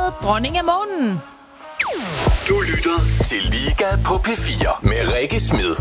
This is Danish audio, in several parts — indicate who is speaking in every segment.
Speaker 1: med Dronning af Månen.
Speaker 2: Du lytter til Liga på P4 med Rikke Smed.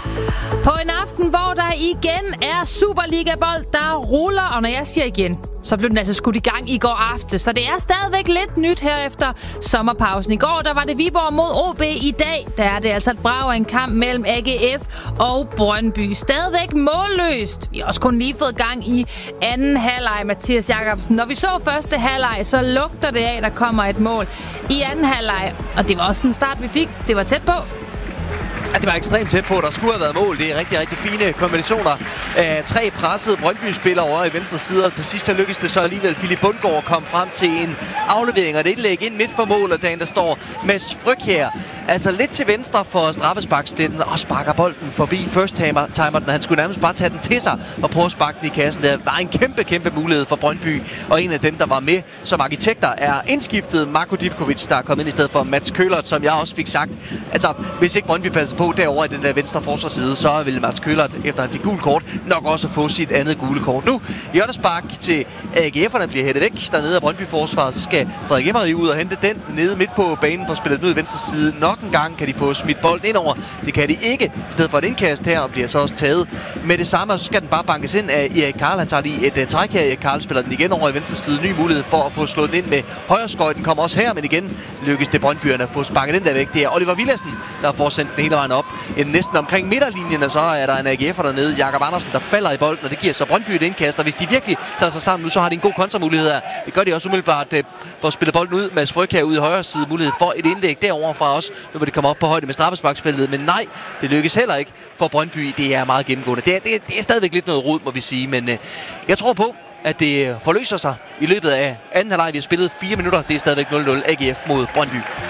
Speaker 1: På en aften, hvor der igen er Superliga-bold, der ruller, og når jeg siger igen, så blev den altså skudt i gang i går aftes. Så det er stadigvæk lidt nyt her efter sommerpausen. I går, der var det Viborg mod OB. I dag, der er det altså et brag af en kamp mellem AGF og Brøndby. Stadigvæk målløst. Vi har også kun lige fået gang i anden halvleg, Mathias Jacobsen. Når vi så første halvleg, så lugter det af, at der kommer et mål i anden halvleg. Og det var også en start, vi fik. Det var tæt på.
Speaker 3: Ja, det var ekstremt tæt på. Der skulle have været mål. Det er rigtig, rigtig fine kombinationer af 3 pressede Brøndby-spillere over i venstre side. Og til sidst så lykkedes det så alligevel Philip Bundgaard kom frem til en aflevering og et indlæg ind midt for mål. Og der står Mads Frøkjær altså lidt til venstre for straffesparksplitten og sparker bolden forbi first timer. Han skulle nærmest bare tage den til sig og prøve at sparke den i kassen. Der var en kæmpe mulighed for Brøndby. Og en af dem, der var med som arkitekter, er indskiftet Marko Divkovic, der er kommet ind i stedet for Mats Køhlert, som jeg også fik sagt. Altså, hvis ikke Brøndby passer på derovre i den der venstre forsvarsside, så vil Mats Køhlert, efter han fik gul kort, nok også få sit andet gule kort. Nu, hjørnespark til AGF'erne bliver hættet væk dernede af Brøndby-forsvaret, så skal Frederik Emery ud og hente den nede midt på banen for at spille den ud i venstre side. Nok en gang kan de få smidt bolden ind over. Det kan de ikke. I stedet for et indkast her, og bliver så også taget med det samme, og så skal den bare bankes ind af Erik Karl. Han tager lige et træk her. Erik Karl spiller den igen over i venstre side. Ny mulighed for at få slået den ind med højreskøjten. Kommer også her, men igen lykkes det Brøndbyerne at få sparket den der væk. Det er Oliver Villadsen, der får sendt den hele vejen op. Næsten omkring midterlinjen, og så er der en AGF'er dernede. Jakob Andersen, der falder i bolden, og det giver så Brøndby et indkast. Og hvis de virkelig tager sig sammen nu, så har de en god kontramulighed her. Det gør de også umiddelbart for at spille bolden ud. Mads Frøkjær ude i højre side, mulighed for et indlæg derovre fra os. Nu vil det komme op på højde med straffesparksfeltet, men nej, det lykkes heller ikke for Brøndby. Det er meget gennemgående. Det er stadigvæk lidt noget rod, må vi sige, men jeg tror på, at det forløser sig i løbet af anden halvleg. Vi har spillet 4 minutter. Det er stadigvæk 0-0 AGF mod Brøndby.